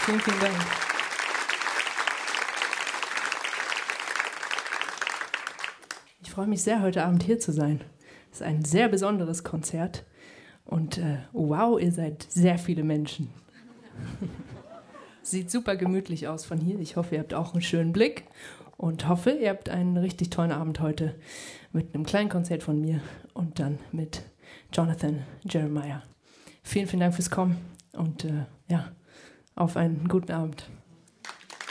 Vielen, vielen Dank. Ich freue mich sehr, heute Abend hier zu sein. Es ist ein sehr besonderes Konzert. Und wow, ihr seid sehr viele Menschen. Sieht super gemütlich aus von hier. Ich hoffe, ihr habt auch einen schönen Blick und hoffe, ihr habt einen richtig tollen Abend heute mit einem kleinen Konzert von mir und dann mit Jonathan Jeremiah. Vielen, vielen Dank fürs Kommen und auf einen guten Abend.